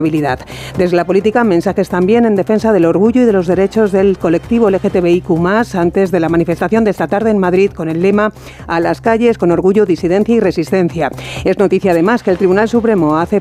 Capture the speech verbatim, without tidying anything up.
Desde la política, mensajes también en defensa del orgullo y de los derechos del colectivo L G T B I Q más, antes de la manifestación de esta tarde en Madrid con el lema "A las calles con orgullo, disidencia y resistencia". Es noticia además que el Tribunal Supremo ha aceptado